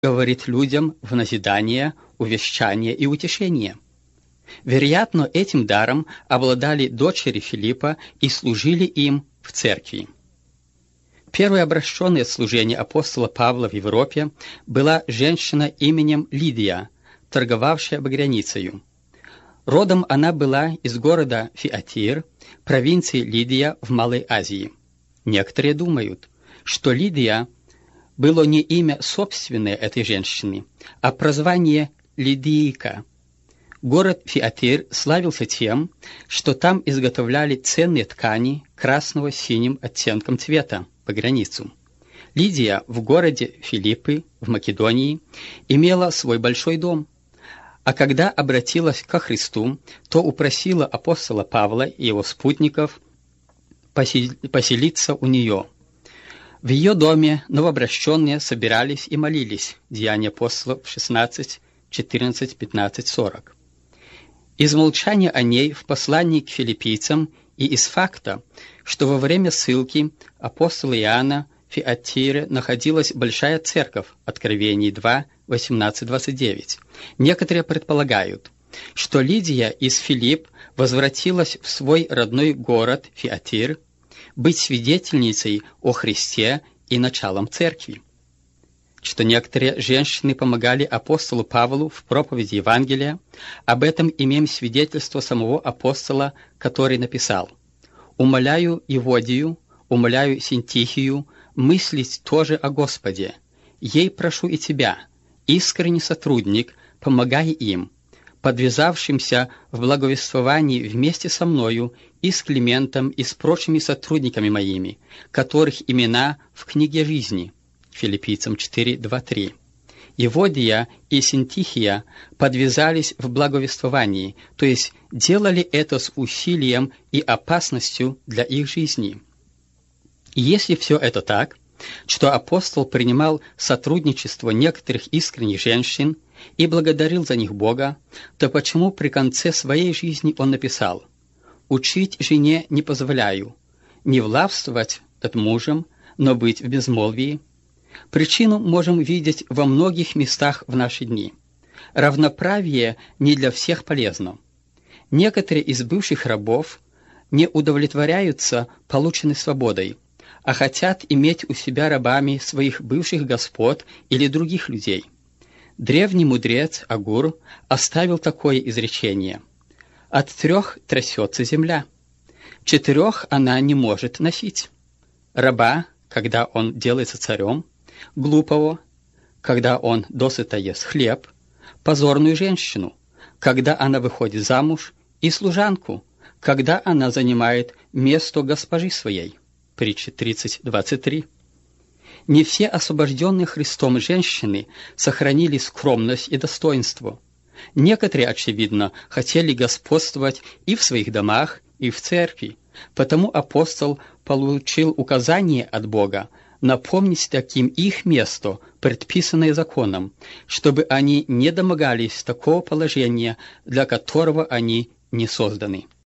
говорит людям в назидание, увещание и утешение. Вероятно, этим даром обладали дочери Филиппа и служили им в церкви. Первое обращенное служение апостола Павла в Европе была женщина именем Лидия, торговавшая багряницею. Родом она была из города Фиатир, провинции Лидия в Малой Азии. Некоторые думают, что Лидия было не имя собственное этой женщины, а прозвание Лидийка. Город Фиатир славился тем, что там изготовляли ценные ткани красного с синим оттенком цвета по границу. Лидия в городе Филиппы в Македонии имела свой большой дом, а когда обратилась ко Христу, то упросила апостола Павла и его спутников поселиться у нее. В ее доме новообращенные собирались и молились. Деяния апостолов 16, 14, 15, 40. Из молчания о ней в послании к филиппийцам и из факта, что во время ссылки апостола Иоанна в Фиатире находилась большая церковь, Откровений 2, 18-29. Некоторые предполагают, что Лидия из Филипп возвратилась в свой родной город Фиатир быть свидетельницей о Христе и началом церкви. Что некоторые женщины помогали апостолу Павлу в проповеди Евангелия, об этом имеем свидетельство самого апостола, который написал: «Умоляю Еводию, умоляю Синтихию мыслить тоже о Господе. Ей прошу и тебя, искренний сотрудник, помогай им, подвязавшимся в благовествовании вместе со мною и с Климентом и с прочими сотрудниками моими, которых имена в книге жизни». Филиппийцам 4, 2, 3. Еводия и Синтихия подвязались в благовествовании, то есть делали это с усилием и опасностью для их жизни. И если все это так, что апостол принимал сотрудничество некоторых искренних женщин и благодарил за них Бога, то почему при конце своей жизни он написал: «Учить жене не позволяю, не властвовать над мужем, но быть в безмолвии»? Причину можем видеть во многих местах в наши дни. Равноправие не для всех полезно. Некоторые из бывших рабов не удовлетворяются полученной свободой, а хотят иметь у себя рабами своих бывших господ или других людей. Древний мудрец Агур оставил такое изречение: «От 3 трясется земля, 4 она не может носить. Раба, когда он делается царем, глупого, когда он досыта ест хлеб, позорную женщину, когда она выходит замуж, и служанку, когда она занимает место госпожи своей». Притча 30:23. Не все освобожденные Христом женщины сохранили скромность и достоинство. Некоторые, очевидно, хотели господствовать и в своих домах, и в церкви, потому апостол получил указание от Бога напомнить таким их место, предписанное законом, чтобы они не домогались такого положения, для которого они не созданы.